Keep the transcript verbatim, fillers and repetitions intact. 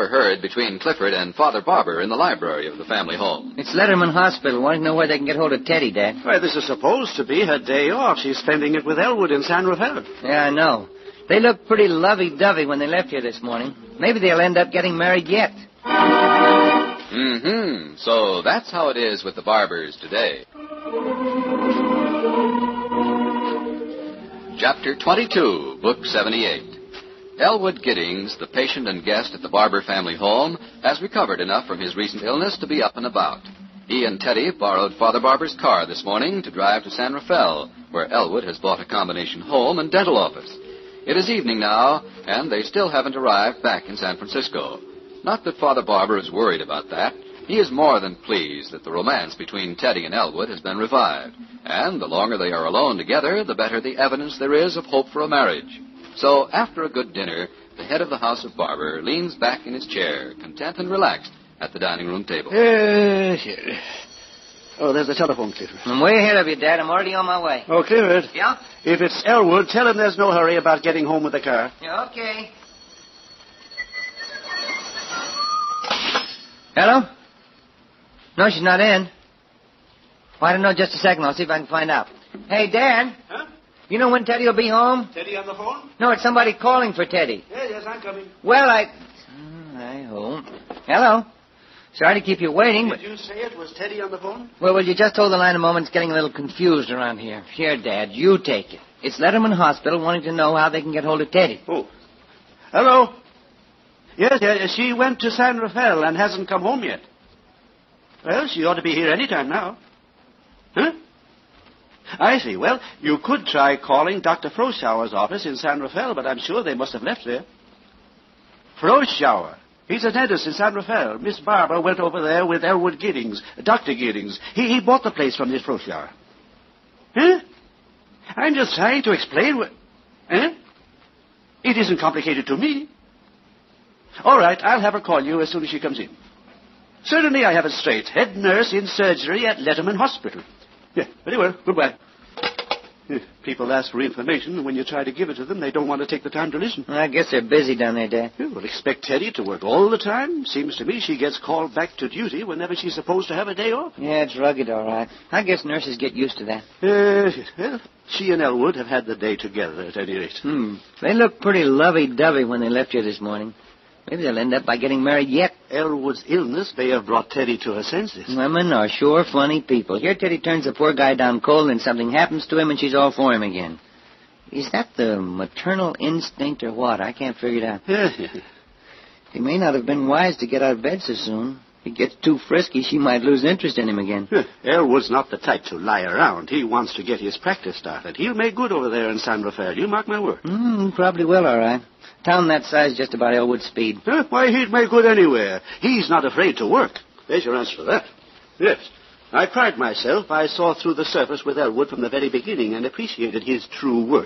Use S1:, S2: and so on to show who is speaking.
S1: overheard between Clifford and Father Barber in the library of the family home.
S2: It's Letterman Hospital. Want to know where they can get hold of Teddy, Dad?
S3: Why, this is supposed to be her day off. She's spending it with Elwood in San Rafael.
S2: Yeah, I know. They looked pretty lovey-dovey when they left here this morning. Maybe they'll end up getting married yet.
S1: Mm-hmm. So that's how it is with the Barbers today. Chapter twenty-two, Book seventy-eight. Elwood Giddings, the patient and guest at the Barber family home, has recovered enough from his recent illness to be up and about. He and Teddy borrowed Father Barber's car this morning to drive to San Rafael, where Elwood has bought a combination home and dental office. It is evening now, and they still haven't arrived back in San Francisco. Not that Father Barber is worried about that. He is more than pleased that the romance between Teddy and Elwood has been revived. And the longer they are alone together, the better the evidence there is of hope for a marriage. So, after a good dinner, the head of the house of Barber leans back in his chair, content and relaxed, at the dining room table.
S3: Uh, here. Oh, there's the telephone, Clifford.
S2: I'm way ahead of you, Dad. I'm already on my way.
S3: Oh, Clifford.
S2: Yeah?
S3: If it's Elwood, tell him there's no hurry about getting home with the car.
S2: Yeah, okay. Hello? No, she's not in. Well, I don't know. Just a second. I'll see if I can find out. Hey, Dan.
S3: Huh?
S2: You know when Teddy will be home?
S3: Teddy on the phone?
S2: No, it's somebody calling for Teddy.
S3: Yes, yes, I'm coming.
S2: Well, I... I hope. Hello? Sorry to keep you waiting,
S3: Did
S2: but...
S3: you say it was Teddy on the phone?
S2: Well, will you just hold the line a moment? It's getting a little confused around here. Here, Dad, you take it. It's Letterman Hospital wanting to know how they can get hold of Teddy.
S3: Oh. Hello? Yes, yes, she went to San Rafael and hasn't come home yet. Well, she ought to be here any time now. Huh? I see. Well, you could try calling Doctor Froschauer's office in San Rafael, but I'm sure they must have left there. Froschauer. He's a dentist in San Rafael. Miss Barber went over there with Elwood Giddings, Doctor Giddings. He, he bought the place from Miss Froschauer. Huh? I'm just trying to explain what... Huh? It isn't complicated to me. All right, I'll have her call you as soon as she comes in. Certainly, I have it straight. Head nurse in surgery at Letterman Hospital. Yeah, very well. Goodbye. People ask for information, and when you try to give it to them, they don't want to take the time to listen.
S2: I guess they're busy down there, Dad.
S3: You will expect Teddy to work all the time. Seems to me she gets called back to duty whenever she's supposed to have a day off.
S2: Yeah, it's rugged, all right. I guess nurses get used to that.
S3: Uh, well, she and Elwood have had the day together, at any rate.
S2: Hmm. They looked pretty lovey-dovey when they left here this morning. Maybe they'll end up by getting married yet.
S3: Elwood's illness may have brought Teddy to her senses.
S2: Women are sure funny people. Here Teddy turns the poor guy down cold and something happens to him and she's all for him again. Is that the maternal instinct or what? I can't figure it out. He may not have been wise to get out of bed so soon. If he gets too frisky, she might lose interest in him again.
S3: Elwood's not the type to lie around. He wants to get his practice started. He'll make good over there in San Rafael. You mark my word.
S2: Mm, probably will, all right. Town that size just about Elwood's speed.
S3: Huh? Why, he'd make good anywhere. He's not afraid to work. There's your answer to that. Yes. I pride myself I saw through the surface with Elwood from the very beginning and appreciated his true worth.